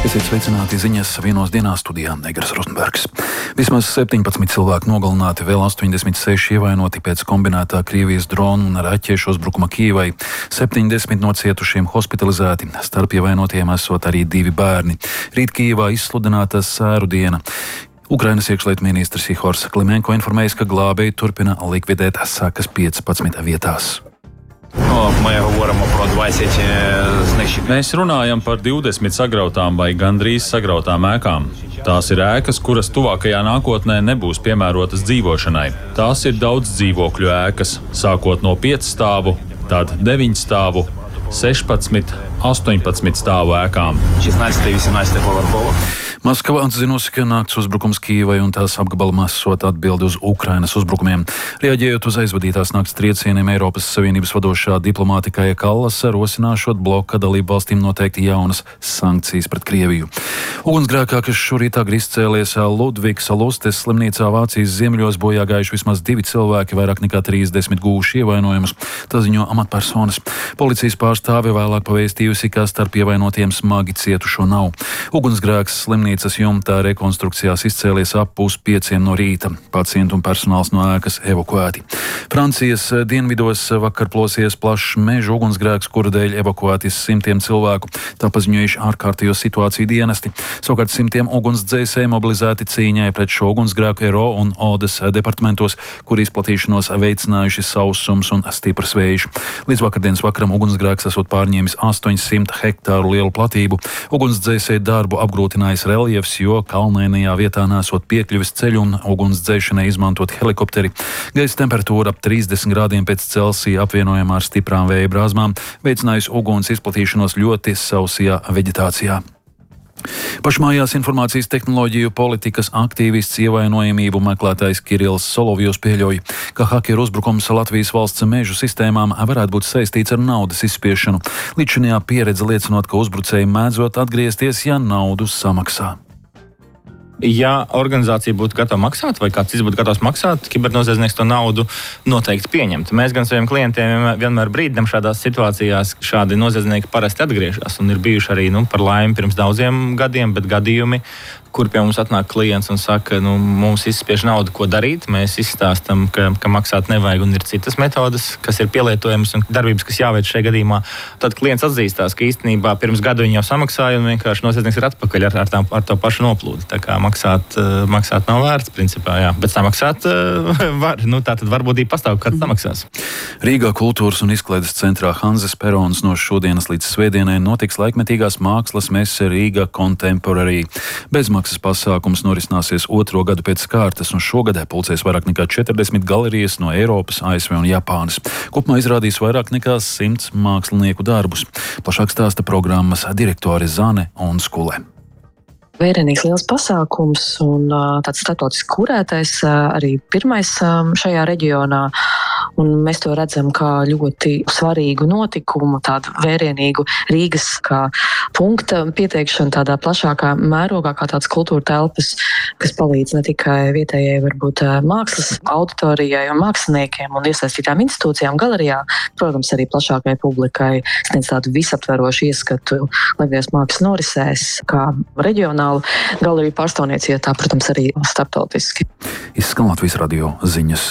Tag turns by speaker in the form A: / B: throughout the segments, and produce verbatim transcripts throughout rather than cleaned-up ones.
A: Esiet sveicināti ziņas vienos dienā studijā Negras Rozenbergs. Vismaz septiņpadsmit cilvēki nogalināti, vēl astoņdesmit seši ievainoti pēc kombinētā Krievijas dronu un raķešu uzbrukuma Kijevai. septiņdesmit no cietušiem hospitalizēti, starp ievainotiem esot arī divi bērni. Rīt Kijevā izsludināta sēru diena. Ukrainas iekšlietu ministrs Ihors Klimenko informējis, ka glābēji turpina likvidēt sekas piecpadsmit vietās.
B: Mēs runājam par divdesmit sagrautām vai gandrīz sagrautām ēkām. Tās ir ēkas, kuras tuvākajā nākotnē nebūs piemērotas dzīvošanai. Tās ir daudz dzīvokļu ēkas, sākot no piecu stāvu, tad deviņu stāvu, sešpadsmit, astoņpadsmit stāvu ēkām.
A: Maskava atzinusi, ka nakts uzbrukums Kijevai un tās apgabalā esot atbildi uz Ukrainas uzbrukumiem. Reaģējot uz aizvadītās nakts triecieniem, Eiropas Savienības vadošā diplomāte Kaja Kallase rosināšot bloka dalību valstīm noteikti jaunas sankcijas pret Krieviju. Ugunsgrēkā, kas šorīt agri izcēlies Ludvigs Lustes slimnīcā Vācijas ziemeļos, bojā gājuši vismaz divi cilvēki, vairāk nekā trīsdesmit guvuši ievainojumus. Tā ziņo amatpersonas. Policijas pārstāve vēlāk pavēstījusi, ka starp ievainotiem smagi cietušo nav. Ugunsgrēks slimnīcā Slimnīcas jumtā rekonstrukcijās izcēlies ap puspieciem no rīta. Pacienti un personāls no ēkas evakuēti. Francijas dienvidos vakar plosies plašs meža ugunsgrēks, kura dēļ evakuēti simtiem cilvēku. Tā paziņojuši ārkārtējo situāciju dienesti. Savukārt simtiem ugunsdzēsēji mobilizēti cīņai pret šo ugunsgrēku Ero un Odes departamentos, kur izplatīšanos veicinājuši sausums un stiprs vējš. Līdz vakardienas vakaram ugunsgrēks esot pārņēmis astoņsimt hektāru lielu platību. Ugunsdzēsēju darbu apgrūtinājis reljefs, jo kalnainajā vietā nesot piekļuvis ceļu un ugunsdzēšanai izmantot helikopteri. Gaisa temperatūra ap trīsdesmit grādiem pēc Celsija apvienojamā ar stiprām vēja brāzmām veicinājusi uguns izplatīšanos ļoti sausajā veģetācijā. Pašmājās informācijas tehnoloģiju politikas aktīvists ievainojamību meklētājs Kirills Solovjovs pieļauj, ka hakeru uzbrukums Latvijas valsts mežu sistēmām varētu būt saistīts ar naudas izspiešanu. Līdzinājā pieredze liecinot, ka uzbrucēji mēdzot atgriezties, ja naudu samaksā.
C: Ja organizācija būtu gatava maksāt, vai kāds cits būtu gatavs maksāt, kibernoziedznieks to naudu noteikti pieņemtu. Mēs gan saviem klientiem vienmēr brīdinām šādās situācijās, ka šādi noziedznieki parasti atgriežas. Un ir bijuši arī, nu, par laimi pirms daudziem gadiem, bet gadījumi, kur pie mums atnāk klients un saka, nu, mums izspiež naudu, ko darīt. Mēs izstāstam, ka, ka maksāt nevajag un ir citas metodas, kas ir pielietojamas un darbības, kas jāveic šajā gadījumā. Tad klients atzīstās, ka īstenībā pirms gadu viņi jau samaksāja un vienkārši noziedznieks ir atpakaļ ar, ar, tā, ar to pašu noplūdi. Tā kā maksāt, maksāt nav vērts, principā, jā. Bet samaksāt var. Nu, tā tad varbūtība pastāv, kad samaksās.
A: Rīgā kultūras un izklaides centrā Hanzes Perons no šodienas līdz svētdienai notiks laikmetīgās mākslas mese Rīga Contemporary. Bezmaksas pasākums norisināsies otro gadu pēc kārtas, un šogad pulcēs vairāk nekā četrdesmit galerijas no Eiropas, A S V un Japānas. Kopumā izrādīs vairāk nekā simts mākslinieku darbus. Plašāk stāsta programmas direktore Zane un Skule.
D: Vērienīgs liels pasākums un tāds starptautisks kurētais, arī pirmais šajā reģionā. Un mēs to redzam kā ļoti svarīgu notikumu, tādu vērienīgu Rīgas kā punkta pieteikšanu tādā plašākā mērogā, kā tāds kultūra telpas, kas palīdz ne tikai vietējai varbūt mākslas auditorijai un māksliniekiem un iesaistītām institūcijām galerijā, protams, arī plašākai publikai sniedz tādu visaptverošu ieskatu Latvijas mākslas norisēs, kā reģionālu galeriju pārstāvniecība, tā, protams, arī starptautiski.
A: Izskan Latvijas radio ziņas.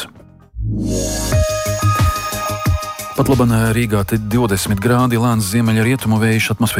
A: Pat laban Rīgā te divdesmit grādi, lēns ziemeļa rietumu vējš, atmosfēra